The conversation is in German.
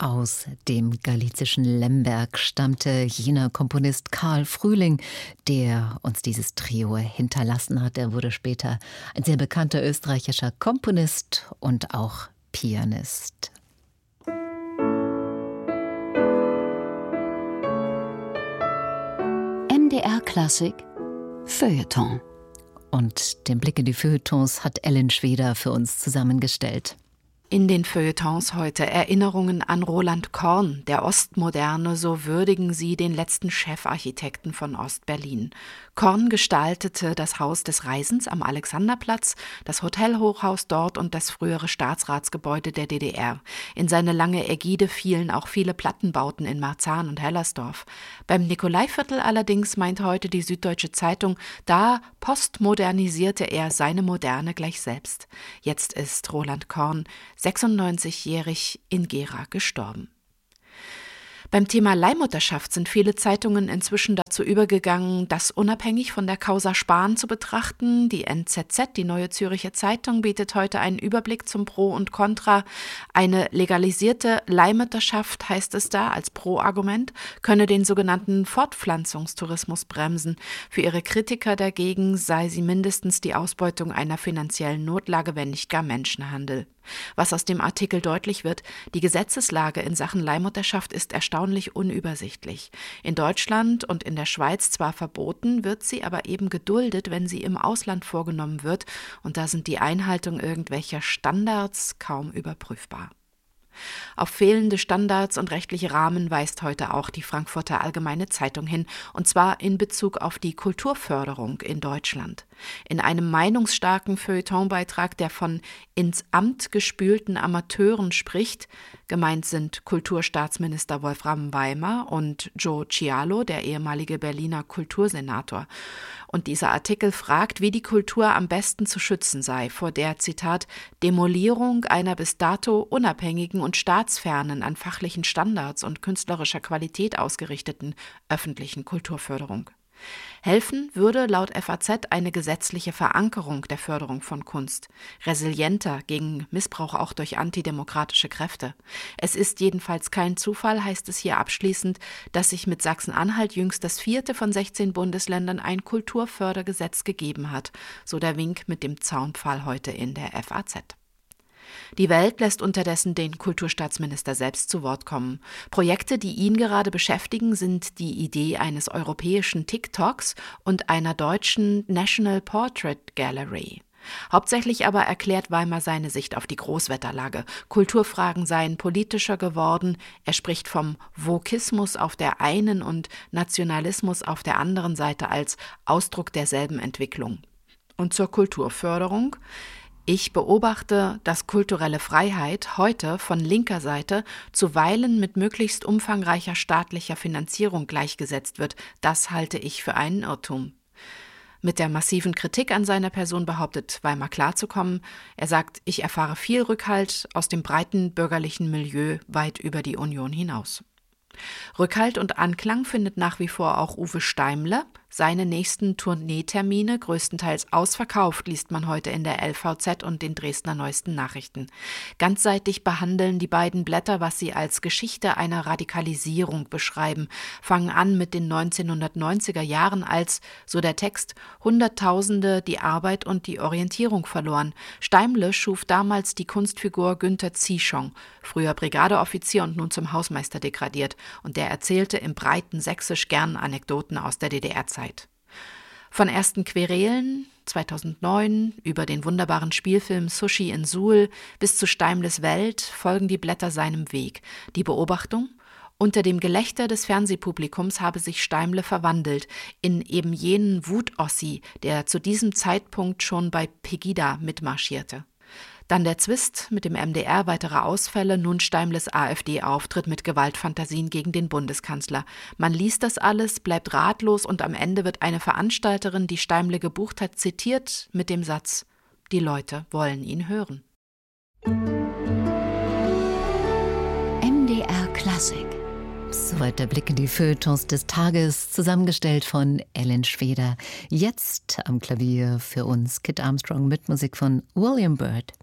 Aus dem galizischen Lemberg stammte jener Komponist Karl Frühling, der uns dieses Trio hinterlassen hat. Er wurde später ein sehr bekannter österreichischer Komponist und auch Pianist. MDR Klassik Feuilleton. Und den Blick in die Feuilletons hat Ellen Schweder für uns zusammengestellt. In den Feuilletons heute Erinnerungen an Roland Korn, der Ostmoderne, so würdigen sie den letzten Chefarchitekten von Ostberlin. Korn gestaltete das Haus des Reisens am Alexanderplatz, das Hotelhochhaus dort und das frühere Staatsratsgebäude der DDR. In seine lange Ägide fielen auch viele Plattenbauten in Marzahn und Hellersdorf. Beim Nikolaiviertel allerdings, meint heute die Süddeutsche Zeitung, da postmodernisierte er seine Moderne gleich selbst. Jetzt ist Roland Korn 96-jährig in Gera gestorben. Beim Thema Leihmutterschaft sind viele Zeitungen inzwischen dazu übergegangen, das unabhängig von der Causa Spahn zu betrachten. Die NZZ, die Neue Zürcher Zeitung, bietet heute einen Überblick zum Pro und Contra. Eine legalisierte Leihmutterschaft, heißt es da als Pro-Argument, könne den sogenannten Fortpflanzungstourismus bremsen. Für ihre Kritiker dagegen sei sie mindestens die Ausbeutung einer finanziellen Notlage, wenn nicht gar Menschenhandel. Was aus dem Artikel deutlich wird, die Gesetzeslage in Sachen Leihmutterschaft ist erstaunlich unübersichtlich. In Deutschland und in der Schweiz zwar verboten, wird sie aber eben geduldet, wenn sie im Ausland vorgenommen wird, und da sind die Einhaltung irgendwelcher Standards kaum überprüfbar. Auf fehlende Standards und rechtliche Rahmen weist heute auch die Frankfurter Allgemeine Zeitung hin, und zwar in Bezug auf die Kulturförderung in Deutschland. In einem meinungsstarken Feuilletonbeitrag, der von ins Amt gespülten Amateuren spricht, gemeint sind Kulturstaatsminister Wolfram Weimar und Joe Cialo, der ehemalige Berliner Kultursenator. Und dieser Artikel fragt, wie die Kultur am besten zu schützen sei vor der, Zitat, Demolierung einer bis dato unabhängigen und staatsfernen, an fachlichen Standards und künstlerischer Qualität ausgerichteten öffentlichen Kulturförderung. Helfen würde laut FAZ eine gesetzliche Verankerung der Förderung von Kunst, resilienter gegen Missbrauch auch durch antidemokratische Kräfte. Es ist jedenfalls kein Zufall, heißt es hier abschließend, dass sich mit Sachsen-Anhalt jüngst das 4. von 16 Bundesländern ein Kulturfördergesetz gegeben hat, so der Wink mit dem Zaunpfahl heute in der FAZ. Die Welt lässt unterdessen den Kulturstaatsminister selbst zu Wort kommen. Projekte, die ihn gerade beschäftigen, sind die Idee eines europäischen TikToks und einer deutschen National Portrait Gallery. Hauptsächlich aber erklärt Weimar seine Sicht auf die Großwetterlage. Kulturfragen seien politischer geworden. Er spricht vom Vokismus auf der einen und Nationalismus auf der anderen Seite als Ausdruck derselben Entwicklung. Und zur Kulturförderung: Ich beobachte, dass kulturelle Freiheit heute von linker Seite zuweilen mit möglichst umfangreicher staatlicher Finanzierung gleichgesetzt wird. Das halte ich für einen Irrtum. Mit der massiven Kritik an seiner Person behauptet Weimar klarzukommen. Er sagt, ich erfahre viel Rückhalt aus dem breiten bürgerlichen Milieu weit über die Union hinaus. Rückhalt und Anklang findet nach wie vor auch Uwe Steimle. Seine nächsten Tourneetermine, größtenteils ausverkauft, liest man heute in der LVZ und den Dresdner Neuesten Nachrichten. Ganzseitig behandeln die beiden Blätter, was sie als Geschichte einer Radikalisierung beschreiben, fangen an mit den 1990er Jahren, als, so der Text, Hunderttausende die Arbeit und die Orientierung verloren. Steimle schuf damals die Kunstfigur Günther Zieschong, früher Brigadeoffizier und nun zum Hausmeister degradiert, und der erzählte im breiten Sächsisch gern Anekdoten aus der DDR-Zeit. Von ersten Querelen 2009 über den wunderbaren Spielfilm Sushi in Suhl bis zu Steimles Welt folgen die Blätter seinem Weg. Die Beobachtung: Unter dem Gelächter des Fernsehpublikums habe sich Steimle verwandelt in eben jenen Wutossi, der zu diesem Zeitpunkt schon bei Pegida mitmarschierte. Dann der Zwist mit dem MDR, weitere Ausfälle, nun Steimles AfD-Auftritt mit Gewaltfantasien gegen den Bundeskanzler. Man liest das alles, bleibt ratlos und am Ende wird eine Veranstalterin, die Steimle gebucht hat, zitiert mit dem Satz: Die Leute wollen ihn hören. MDR Klassik. Soweit der Blick in die Feuilletons des Tages, zusammengestellt von Ellen Schweder. Jetzt am Klavier für uns Kit Armstrong mit Musik von William Byrd.